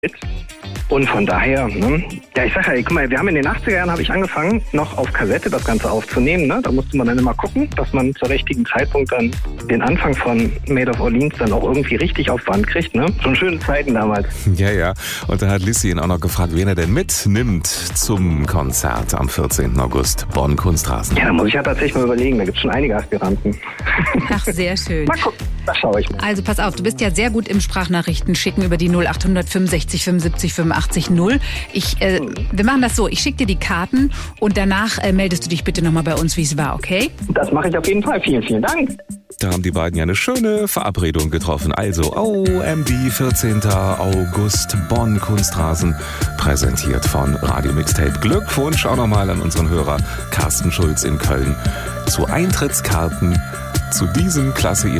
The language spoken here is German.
Und von daher, ne? Ja, ich sag ja, guck mal, wir haben in den 80er Jahren habe ich angefangen, noch auf Kassette das Ganze aufzunehmen, ne? Da musste man dann immer gucken, dass man zur richtigen Zeitpunkt dann den Anfang von Made of Orleans dann auch irgendwie richtig auf Band kriegt, ne? Schon schöne Zeiten damals. Ja. Und da hat Lissi ihn auch noch gefragt, wen er denn mitnimmt zum Konzert am 14. August, Bonn Kunstrasen. Ja, da muss ich ja tatsächlich mal überlegen, da gibt es schon einige Aspiranten. Ach, sehr schön. Mal gucken, da schaue ich mal. Also pass auf, du bist ja sehr gut im Sprachnachrichten schicken über die 0800 65 75 85 0. Wir machen das so, ich schicke dir die Karten und danach meldest du dich bitte nochmal bei uns, wie es war, okay? Das mache ich auf jeden Fall. Vielen, vielen Dank. Da haben die beiden ja eine schöne Verabredung getroffen. Also OMD, 14. August, Bonn Kunstrasen, präsentiert von Radio Mixtape. Glückwunsch auch nochmal an unseren Hörer Carsten Schulz in Köln zu Eintrittskarten zu diesem klasse